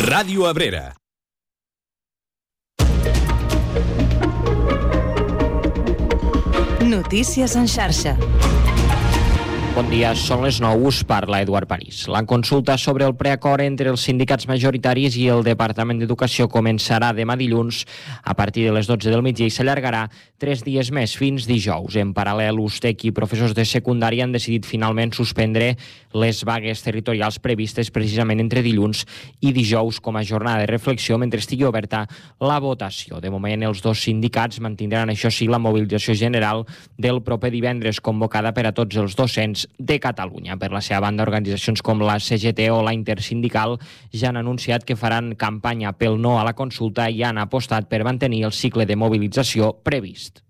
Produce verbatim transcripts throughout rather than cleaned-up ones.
Ràdio Abrera. Notícies en xarxa. Bon dia, són les nou, us parla Eduard París. La consulta sobre el preacord entre els sindicats majoritaris i el Departament d'Educació començarà demà dilluns a partir de les dotze del migdia i s'allargarà tres dies més, fins dijous. En paral·lel, U S T E C i professors de secundària han decidit finalment suspendre les vagues territorials previstes precisament entre dilluns i dijous com a jornada de reflexió mentre estigui oberta la votació. De moment, els dos sindicats mantindran, això sí, la mobilització general del proper divendres convocada per a tots els docents de Catalunya. Per la seva banda, organitzacions com la C G T o la Intersindical ja han anunciat que faran campanya pel no a la consulta i han apostat per mantenir el cicle de mobilització previst.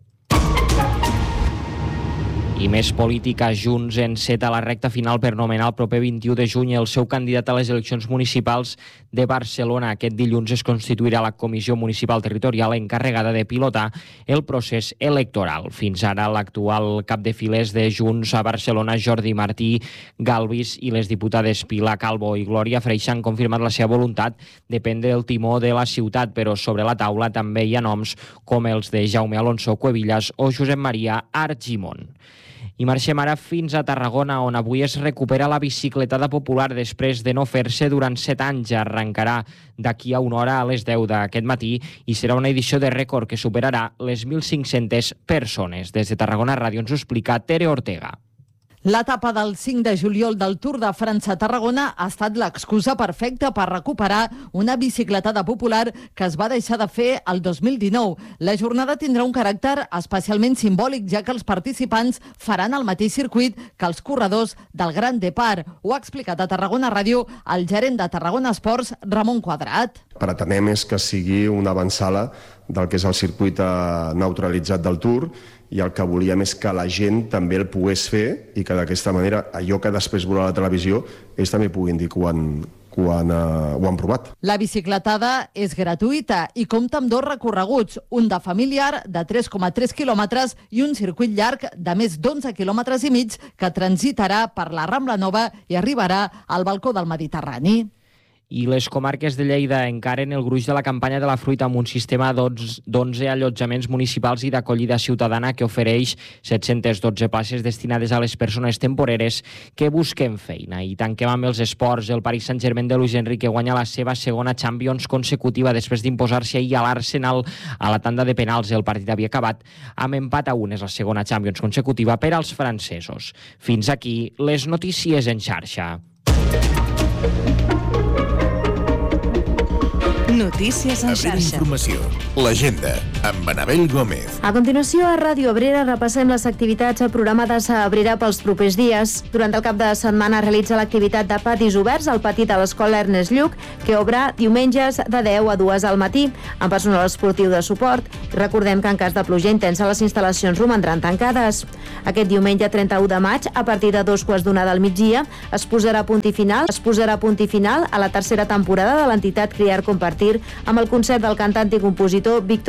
I més política, Junts enceta la recta final per nomenar el proper vint-i-u de juny el seu candidat a les eleccions municipals de Barcelona. Aquest dilluns es constituirà la Comissió Municipal Territorial encarregada de pilotar el procés electoral. Fins ara, l'actual cap de filers de Junts a Barcelona, Jordi Martí Galvis, i les diputades Pilar Calvo i Glòria Freixa han confirmat la seva voluntat de prendre el timó de la ciutat, però sobre la taula també hi ha noms com els de Jaume Alonso Cuevillas o Josep Maria Argimon. I marxem ara fins a Tarragona, on avui es recupera la bicicletada popular després de no fer-se durant set anys. Arrencarà d'aquí a una hora a les deu d'aquest matí i serà una edició de rècord que superarà les mil cinc-centes persones. Des de Tarragona Ràdio ens ho explica Tere Ortega. L'etapa del cinc de juliol del Tour de França a Tarragona ha estat l'excusa perfecta per recuperar una bicicletada popular que es va deixar de fer el dos mil dinou. La jornada tindrà un caràcter especialment simbòlic, ja que els participants faran el mateix circuit que els corredors del Gran Depart. Ho ha explicat a Tarragona Ràdio el gerent de Tarragona Esports, Ramon Quadrat. Pretenem és que sigui una avançada del que és el circuit neutralitzat del Tour, i el que volíem és que la gent també el pogués fer i que d'aquesta manera allò que després veurà a la televisió ells també puguin dir que ho han, que ho han, uh, ho han provat. La bicicletada és gratuïta i compta amb dos recorreguts, un de familiar de tres coma tres quilòmetres i un circuit llarg de més d'onze quilòmetres i mig que transitarà per la Rambla Nova i arribarà al balcó del Mediterrani. I les comarques de Lleida encaren el gruix de la campanya de la fruita amb un sistema d'onze allotjaments municipals i d'acollida ciutadana que ofereix set-centes dotze places destinades a les persones temporeres que busquen feina. I tanquem amb els esports. El Paris Saint-Germain de Luis Enrique guanya la seva segona Champions consecutiva després d'imposar-se ahir a l'Arsenal a la tanda de penals. El partit havia acabat amb empat a un. És la segona Champions consecutiva per als francesos. Fins aquí les notícies en xarxa. Notícies en Abrera xarxa. Informació. L'agenda, amb Anabel Gómez. A continuació, a Ràdio Abrera repassem les activitats programades a Abrera pels propers dies. Durant el cap de setmana realitza l'activitat de patis oberts al pati de l'Escola Ernest Lluch, que obre diumenges de deu a dues al matí, amb personal esportiu de suport. Recordem que en cas de pluja intensa les instal·lacions romandran tancades. Aquest diumenge trenta-u de maig, a partir de dos quarts d'una del migdia, es posarà punt i final, es posarà punt i final a la tercera temporada de l'entitat Criar Compartir amb el concert del cantant i compositor Víctor